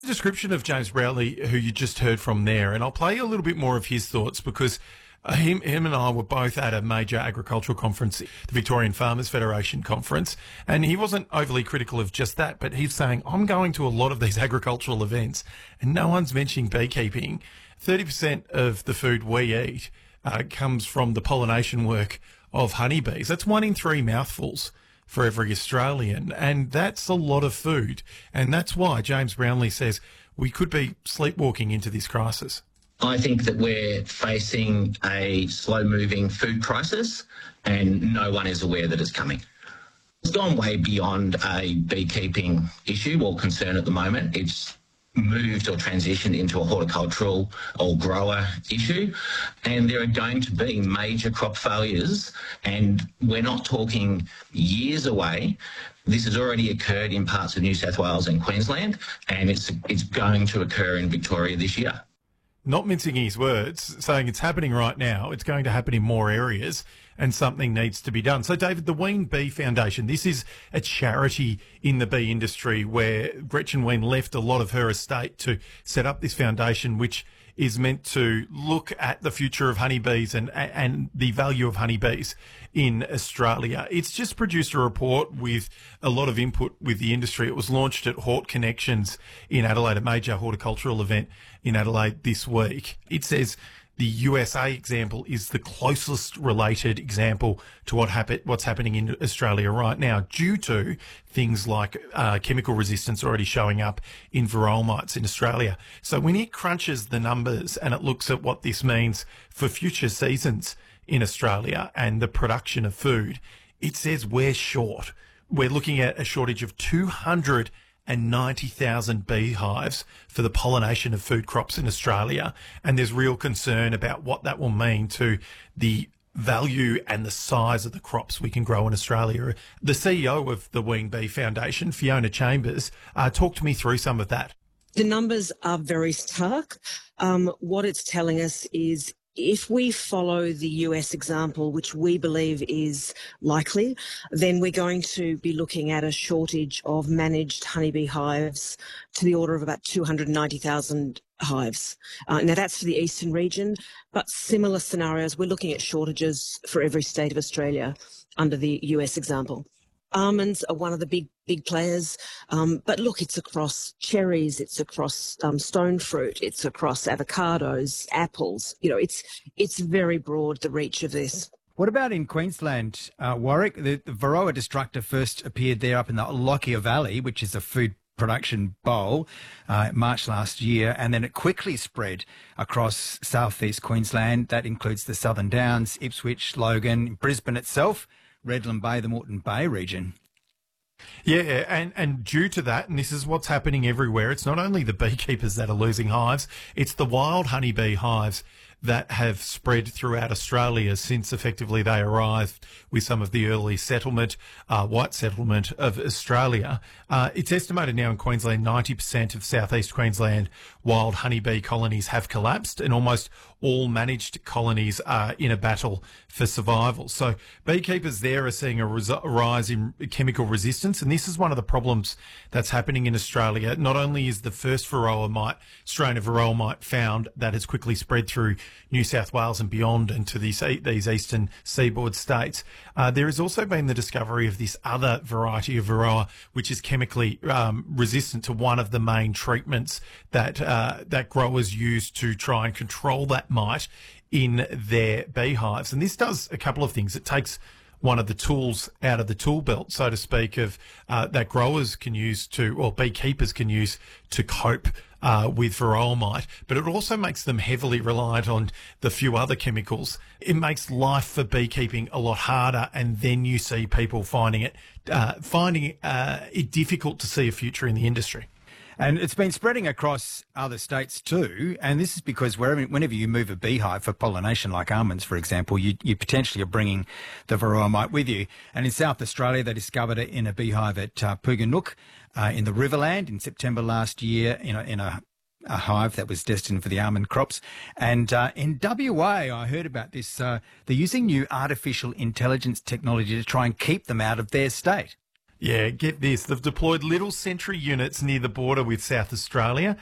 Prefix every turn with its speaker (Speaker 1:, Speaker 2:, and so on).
Speaker 1: Description of James Brownlee, who you just heard from there, and I'll play you a little bit more of his thoughts because him and I were both at a major agricultural conference, the Victorian Farmers Federation conference, and he wasn't overly critical of just that, but he's saying, I'm going to a lot of these agricultural events and no one's mentioning beekeeping. 30% of the food we eat comes from the pollination work of honeybees. That's 1 in 3 mouthfuls for every Australian, and that's a lot of food. And that's why James Brownlee says we could be sleepwalking into this crisis.
Speaker 2: I think that we're facing a slow-moving food crisis and no one is aware that it's coming. It's gone way beyond a beekeeping issue or concern at the moment. It's moved or transitioned into a horticultural or grower issue, and there are going to be major crop failures, and we're not talking years away. This has already occurred in parts of New South Wales and Queensland, and it's going to occur in Victoria this year.
Speaker 1: Not mincing his words, saying it's happening right now, it's going to happen in more areas, and something needs to be done. So, David, the Ween Bee Foundation, this is a charity in the bee industry where Gretchen Ween left a lot of her estate to set up this foundation, which is meant to look at the future of honeybees and the value of honeybees in Australia. It's just produced a report with a lot of input with the industry. It was launched at Hort Connections in Adelaide, a major horticultural event in Adelaide this week. It says the USA example is the closest related example to what's happening in Australia right now, due to things like chemical resistance already showing up in varroa mites in Australia. So when it crunches the numbers and it looks at what this means for future seasons in Australia and the production of food, it says we're short. We're looking at a shortage of 290,000 beehives for the pollination of food crops in Australia. And there's real concern about what that will mean to the value and the size of the crops we can grow in Australia. The CEO of the Ween Bee Foundation, Fiona Chambers, talked me through some of that.
Speaker 3: The numbers are very stark. What it's telling us is if we follow the US example, which we believe is likely, then we're going to be looking at a shortage of managed honeybee hives to the order of about 290,000 hives. Now, that's for the eastern region, but similar scenarios, we're looking at shortages for every state of Australia under the US example. Almonds are one of the big players, but look, it's across cherries, it's across stone fruit, it's across avocados, apples. You know, it's very broad, the reach of this.
Speaker 4: What about in Queensland, Warwick? The Varroa destructor first appeared there up in the Lockyer Valley, which is a food production bowl, March last year, and then it quickly spread across southeast Queensland. That includes the Southern Downs, Ipswich, Logan, Brisbane itself, Redland Bay, the Moreton Bay region.
Speaker 1: Yeah, and due to that, and this is what's happening everywhere, it's not only the beekeepers that are losing hives, it's the wild honeybee hives that have spread throughout Australia since effectively they arrived with some of the early settlement, white settlement of Australia. It's estimated now in Queensland 90% of southeast Queensland wild honeybee colonies have collapsed, and almost all managed colonies are in a battle for survival. So beekeepers there are seeing a rise in chemical resistance, and this is one of the problems that's happening in Australia. Not only is the first strain of varroa mite found that has quickly spread through New South Wales and beyond into these eastern seaboard states, there has also been the discovery of this other variety of varroa, which is chemically resistant to one of the main treatments that growers use to try and control that mite in their beehives. And this does a couple of things. It takes one of the tools out of the tool belt, so to speak, of that growers can use or beekeepers can use to cope with varroa mite, but it also makes them heavily reliant on the few other chemicals. It makes life for beekeeping a lot harder, and then you see people finding it difficult to see a future in the industry.
Speaker 4: And it's been spreading across other states too, and this is because whenever you move a beehive for pollination, like almonds, for example, you potentially are bringing the varroa mite with you. And in South Australia, they discovered it in a beehive at Puganook in the Riverland in September last year, in a hive that was destined for the almond crops. And in WA, I heard about this. They're using new artificial intelligence technology to try and keep them out of their state.
Speaker 1: Yeah, get this. They've deployed little sentry units near the border with South Australia